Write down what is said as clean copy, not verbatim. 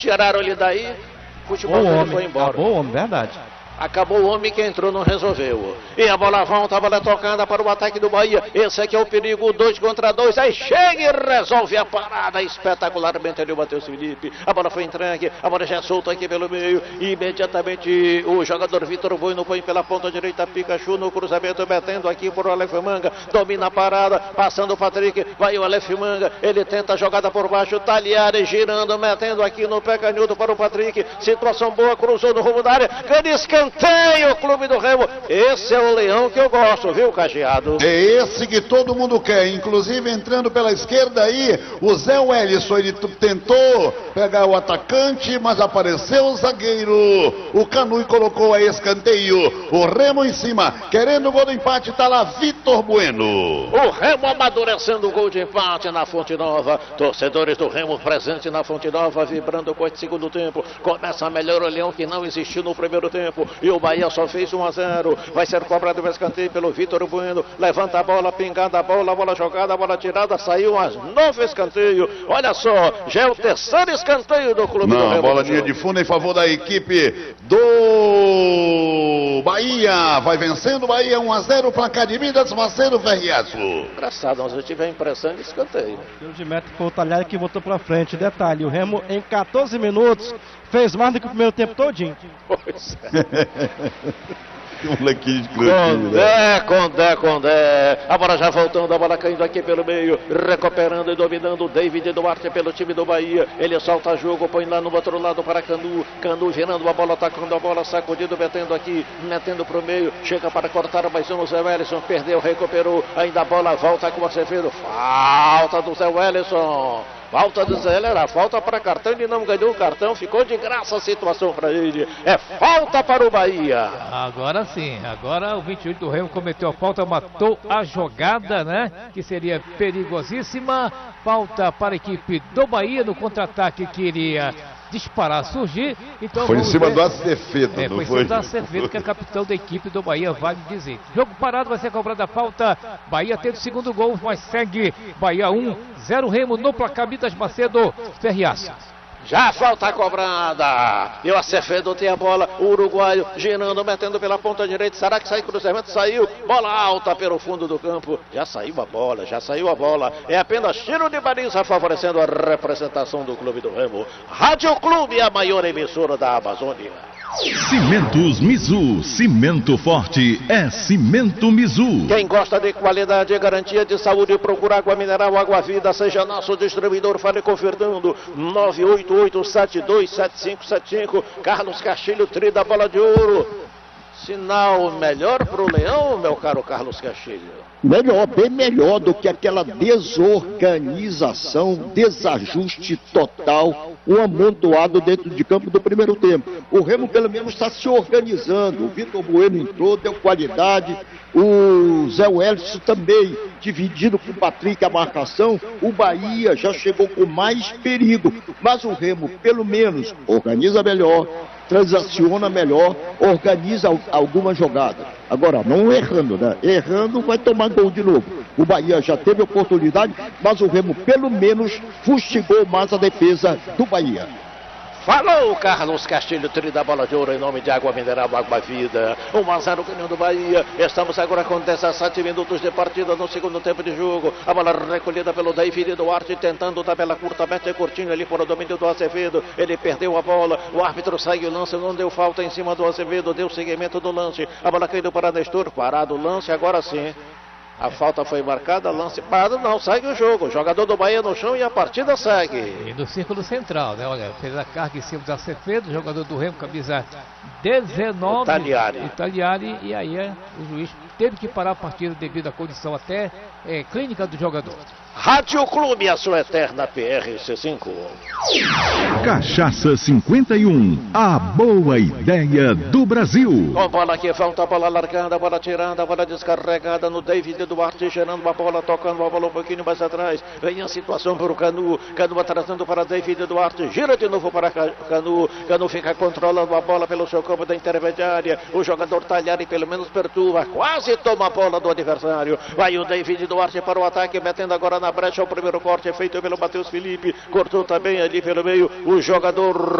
Tiraram ele daí, o futebol dele foi embora. Acabou o homem, verdade. Acabou o homem que entrou, não resolveu. E a bola volta, a bola tocada para o ataque do Bahia. Esse aqui é o perigo, 2 contra 2. Aí chega e resolve a parada espetacularmente ali o Matheus Felipe. A bola foi entregue, a bola já é solta aqui pelo meio. Imediatamente o jogador Vitor Bueno põe pela ponta direita, Pikachu no cruzamento, metendo aqui por o Aleph Manga. Domina a parada, passando o Patrick. Vai o Aleph Manga, ele tenta a jogada por baixo. Talhares girando, metendo aqui no pé canhoto para o Patrick. Situação boa, cruzou no rumo da área. Grande escanteio. O Clube do Remo, esse é o leão que eu gosto, viu, Cacheado? É esse que todo mundo quer, inclusive entrando pela esquerda aí, o Zé Wellison, ele tentou pegar o atacante, mas apareceu o zagueiro, o Canu, e colocou a escanteio, o Remo em cima, querendo o gol do empate, tá lá Vitor Bueno. O Remo amadurecendo o gol de empate na Fonte Nova, torcedores do Remo presentes na Fonte Nova, vibrando com esse segundo tempo, começa a melhor o leão que não existiu no primeiro tempo. E o Bahia só fez 1-0. Vai ser cobrado o escanteio pelo Vitor Bueno. Levanta a bola, pingada a bola jogada, a bola tirada. Saiu mais novo escanteio. Olha só, já é o terceiro escanteio do Clube do Remo. Bola linha de fundo em favor da equipe do Bahia. Vai vencendo o Bahia 1-0. Placar de Midas, Marcelo Ferriaço. Engraçado, mas eu tive a impressão de escanteio. O de meta foi o Talhares que voltou pra frente. Detalhe, o Remo em 14 minutos fez mais do que o primeiro tempo todinho. Pois é. Um molequinho de Condé. A bola já voltando, a bola caindo aqui pelo meio, recuperando e dominando o David Duarte pelo time do Bahia. Ele solta jogo, põe lá no outro lado para Canu. Canu virando a bola, atacando a bola, sacudido, metendo aqui, metendo pro meio. Chega para cortar mais um, o Zé Wellison perdeu, recuperou. Ainda a bola volta com o Acevedo. Falta do Zé Wellison. Falta do Zé, era falta para cartão, ele não ganhou o cartão, ficou de graça a situação para ele. É falta para o Bahia. Agora sim, agora o 28 do Remo cometeu a falta, matou a jogada, né? Que seria perigosíssima. Falta para a equipe do Bahia no contra-ataque que iria disparar, surgir. Então foi em cima do Acevedo, não foi? Foi em cima do Acevedo, que é capitão da equipe do Bahia, vale dizer. Jogo parado, vai ser cobrada a falta. Bahia teve o segundo gol, mas segue Bahia 1-0 Remo no placar. Midas Macedo, Ferriaço. Já falta cobrada. E o Acevedo tem a bola. O uruguaio girando, metendo pela ponta direita. Será que sai cruzamento? Saiu. Bola alta pelo fundo do campo. Já saiu a bola. É apenas tiro de baliza favorecendo a representação do Clube do Remo. Rádio Clube, a maior emissora da Amazônia. Cimentos Mizu, cimento forte é Cimento Mizu. Quem gosta de qualidade e garantia de saúde, procura água mineral, Água Vida, seja nosso distribuidor, fale com Fernando, 988-727575, Carlos Castilho, tri da bola de ouro. Sinal melhor pro Leão, meu caro Carlos Castilho? Melhor, bem melhor do que aquela desorganização, desajuste total, um amontoado dentro de campo do primeiro tempo. O Remo pelo menos está se organizando, o Vitor Bueno entrou, deu qualidade, o Zé Wellison também, dividindo com o Patrick a marcação, o Bahia já chegou com mais perigo, mas o Remo pelo menos organiza melhor, transaciona melhor, organiza alguma jogada. Agora, não errando, né? Errando vai tomar gol de novo. O Bahia já teve oportunidade, mas o Remo pelo menos fustigou mais a defesa do Bahia. Falou Carlos Castilho, tri da bola de ouro em nome de Água Mineral, Água Vida. 1-0 ganhando do Bahia. Estamos agora com 17 minutos de partida no segundo tempo de jogo. A bola recolhida pelo David Duarte, tentando tabela curta, mete curtinho ali para o domínio do Acevedo. Ele perdeu a bola, o árbitro segue o lance, não deu falta em cima do Acevedo, deu seguimento do lance. A bola caiu para Nestor, parado o lance, agora sim. A falta foi marcada, lance parado, não, segue o jogo. O jogador do Bahia no chão e a partida segue. E no círculo central, né? Olha, fez a carga em cima do Acevedo, jogador do Remo, camisa 19. Italiari, e aí o juiz teve que parar a partida devido à condição até clínica do jogador. Rádio Clube, a sua eterna PRC5. Cachaça 51, a boa ideia do Brasil. Com bola aqui, falta a bola largada, a bola tirada, a bola descarregada no David Duarte, gerando uma bola, tocando a bola um pouquinho mais atrás. Vem a situação para o Canu, Canu atrasando para David Duarte, gira de novo para Canu, Canu fica controlando a bola pelo seu campo da intermediária. O jogador Talhari pelo menos perturba, quase quase toma a bola do adversário. Vai o David Duarte para o ataque, metendo agora na brecha o primeiro corte feito pelo Matheus Felipe. Cortou também ali pelo meio o jogador